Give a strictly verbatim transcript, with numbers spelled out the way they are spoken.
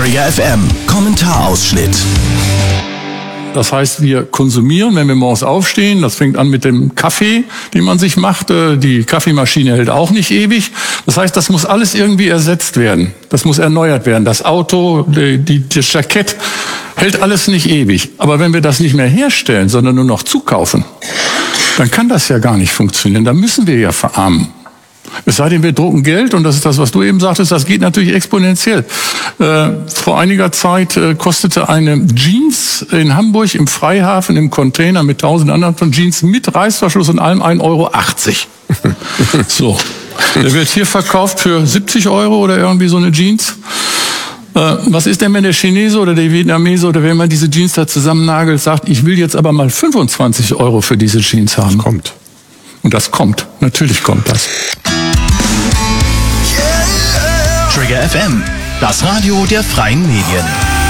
Trigger F M, Kommentarausschnitt. Das heißt, wir konsumieren, wenn wir morgens aufstehen. Das fängt an mit dem Kaffee, den man sich macht. Die Kaffeemaschine hält auch nicht ewig. Das heißt, das muss alles irgendwie ersetzt werden. Das muss erneuert werden. Das Auto, die, die, das Jackett hält alles nicht ewig. Aber wenn wir das nicht mehr herstellen, sondern nur noch zukaufen, dann kann das ja gar nicht funktionieren. Da müssen wir ja verarmen. Es sei denn, wir drucken Geld, und das ist das, was du eben sagtest, das geht natürlich exponentiell. Äh, vor einiger Zeit äh, kostete eine Jeans in Hamburg im Freihafen im Container mit tausend anderen von Jeans mit Reißverschluss und allem ein Euro achtzig. So. Der wird hier verkauft für siebzig Euro oder irgendwie so eine Jeans. Äh, was ist denn, wenn der Chinese oder der Vietnamese oder wenn man diese Jeans da zusammennagelt, sagt, ich will jetzt aber mal fünfundzwanzig Euro für diese Jeans haben? Das kommt. Und das kommt. Natürlich kommt das. Trigger F M, das Radio der freien Medien.